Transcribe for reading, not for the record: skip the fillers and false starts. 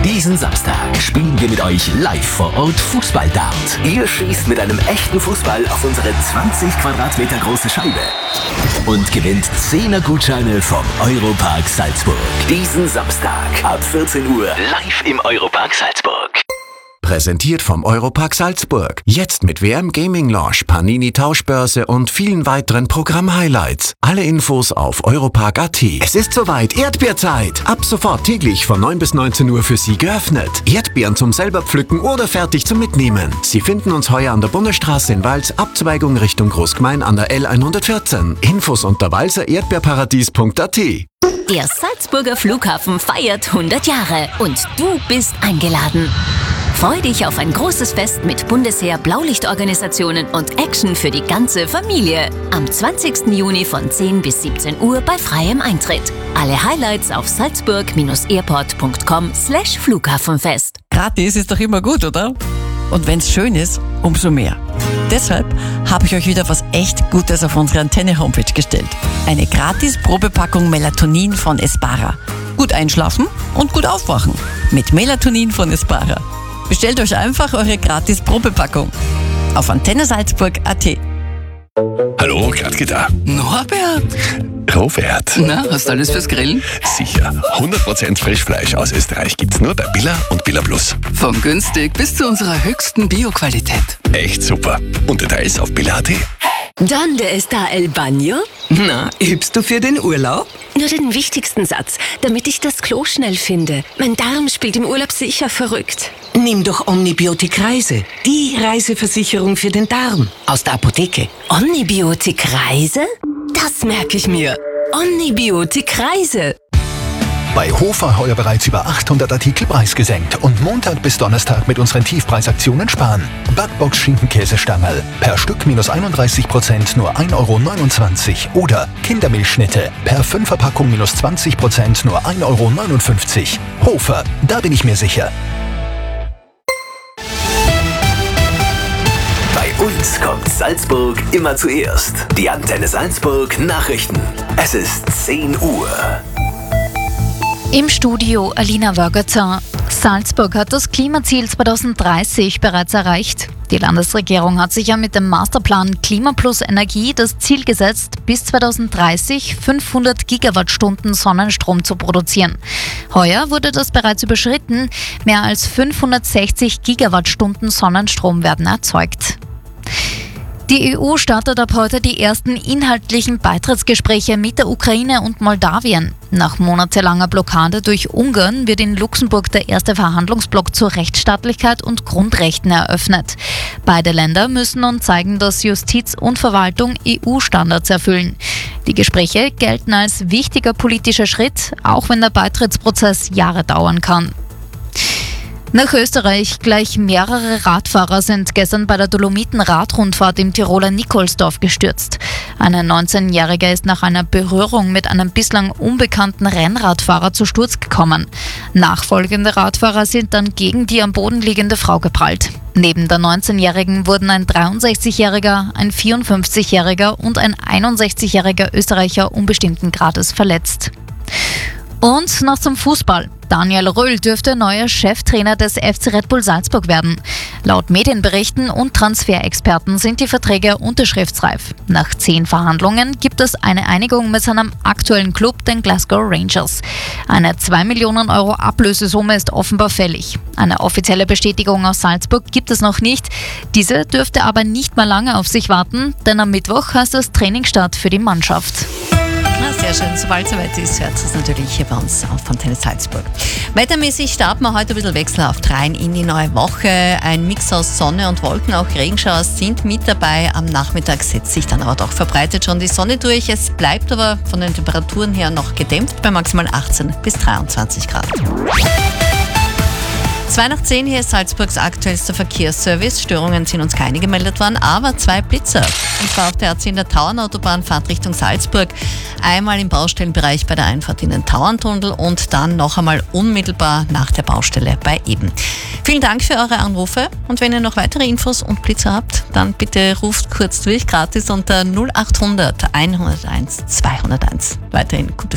Diesen Samstag spielen wir mit euch live vor Ort Fußballdart. Ihr schießt mit einem echten Fußball auf unsere 20 Quadratmeter große Scheibe und gewinnt 10er-Gutscheine vom Europark Salzburg. Diesen Samstag ab 14 Uhr live im Europark Salzburg. Präsentiert vom Europark Salzburg. Jetzt mit WM Gaming Lounge, Panini Tauschbörse und vielen weiteren Programm-Highlights. Alle Infos auf europark.at. Es ist soweit, Erdbeerzeit. Ab sofort täglich von 9 bis 19 Uhr für Sie geöffnet. Erdbeeren zum selber pflücken oder fertig zum Mitnehmen. Sie finden uns heuer an der Bundesstraße in Wals, Abzweigung Richtung Großgmain an der L114. Infos unter walsererdbeerparadies.at. Der Salzburger Flughafen feiert 100 Jahre und du bist eingeladen. Freu dich auf ein großes Fest mit Bundesheer, Blaulichtorganisationen und Action für die ganze Familie. Am 20. Juni von 10 bis 17 Uhr bei freiem Eintritt. Alle Highlights auf salzburg-airport.com/Flughafenfest. Gratis ist doch immer gut, oder? Und wenn's schön ist, umso mehr. Deshalb habe ich euch wieder was echt Gutes auf unsere Antenne-Homepage gestellt. Eine gratis Probepackung Melatonin von Espara. Gut einschlafen und gut aufwachen. Mit Melatonin von Espara. Bestellt euch einfach eure gratis Probepackung auf antennesalzburg.at. Hallo, Gradke da. Norbert! Robert. Na, hast du alles fürs Grillen? Sicher. 100% Frischfleisch aus Österreich gibt's nur bei Billa und Billa Plus. Von günstig bis zu unserer höchsten Bio-Qualität. Echt super. Und Details auf billa.at. ¿Dónde está el baño? Na, übst du für den Urlaub? Nur den wichtigsten Satz, damit ich das Klo schnell finde. Mein Darm spielt im Urlaub sicher verrückt. Nimm doch Omnibiotik Reise, die Reiseversicherung für den Darm aus der Apotheke. Omnibiotik Reise? Das merke ich mir. Omnibiotik Reise. Bei Hofer heuer bereits über 800 Artikel preisgesenkt und Montag bis Donnerstag mit unseren Tiefpreisaktionen sparen. Backbox Schinkenkäsestangerl per Stück minus 31% nur 1,29 € oder Kindermilchschnitte per 5er-Packung minus 20% nur 1,59 €. Hofer, da bin ich mir sicher. Bei uns kommt Salzburg immer zuerst. Die Antenne Salzburg Nachrichten. Es ist 10 Uhr. Im Studio Alina Wörgerzer. Salzburg hat das Klimaziel 2030 bereits erreicht. Die Landesregierung hat sich ja mit dem Masterplan Klima plus Energie das Ziel gesetzt, bis 2030 500 Gigawattstunden Sonnenstrom zu produzieren. Heuer wurde das bereits überschritten. Mehr als 560 Gigawattstunden Sonnenstrom werden erzeugt. Die EU startet ab heute die ersten inhaltlichen Beitrittsgespräche mit der Ukraine und Moldawien. Nach monatelanger Blockade durch Ungarn wird in Luxemburg der erste Verhandlungsblock zur Rechtsstaatlichkeit und Grundrechten eröffnet. Beide Länder müssen nun zeigen, dass Justiz und Verwaltung EU-Standards erfüllen. Die Gespräche gelten als wichtiger politischer Schritt, auch wenn der Beitrittsprozess Jahre dauern kann. Nach Österreich gleich mehrere Radfahrer sind gestern bei der Dolomiten-Radrundfahrt im Tiroler Nikolsdorf gestürzt. Ein 19-Jähriger ist nach einer Berührung mit einem bislang unbekannten Rennradfahrer zu Sturz gekommen. Nachfolgende Radfahrer sind dann gegen die am Boden liegende Frau geprallt. Neben der 19-Jährigen wurden ein 63-Jähriger, ein 54-Jähriger und ein 61-jähriger Österreicher unbestimmten Grades verletzt. Und noch zum Fußball. Daniel Röhl dürfte neuer Cheftrainer des FC Red Bull Salzburg werden. Laut Medienberichten und Transferexperten sind die Verträge unterschriftsreif. Nach 10 Verhandlungen gibt es eine Einigung mit seinem aktuellen Club, den Glasgow Rangers. Eine 2 Millionen Euro Ablösesumme ist offenbar fällig. Eine offizielle Bestätigung aus Salzburg gibt es noch nicht. Diese dürfte aber nicht mehr lange auf sich warten, denn am Mittwoch heißt es Trainingsstart für die Mannschaft. Na, sehr schön. Sobald es soweit ist, hört es natürlich hier bei uns auf Antenne Salzburg. Wettermäßig starten wir heute ein bisschen wechselhaft rein in die neue Woche. Ein Mix aus Sonne und Wolken, auch Regenschauer sind mit dabei. Am Nachmittag setzt sich dann aber doch verbreitet schon die Sonne durch. Es bleibt aber von den Temperaturen her noch gedämpft bei maximal 18 bis 23 Grad. 2 nach 10, hier ist Salzburgs aktuellster Verkehrsservice. Störungen sind uns keine gemeldet worden, aber 2 Blitzer. Und zwar auf der A10 der Tauernautobahn, Fahrt Richtung Salzburg. Einmal im Baustellenbereich bei der Einfahrt in den Tauerntunnel und dann noch einmal unmittelbar nach der Baustelle bei Eben. Vielen Dank für eure Anrufe und wenn ihr noch weitere Infos und Blitzer habt, dann bitte ruft kurz durch, gratis unter 0800 101 201. Weiterhin gute